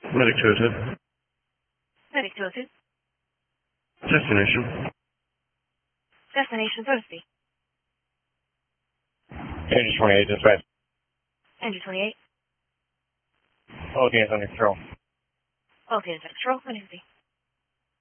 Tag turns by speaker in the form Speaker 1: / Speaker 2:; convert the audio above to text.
Speaker 1: Medic 202.
Speaker 2: Medic 202.
Speaker 1: Destination.
Speaker 2: Destination Thursby.
Speaker 3: Engine 28, dispatch.
Speaker 2: Engine 28.
Speaker 3: OTS under control.
Speaker 2: OTS under control. When is he?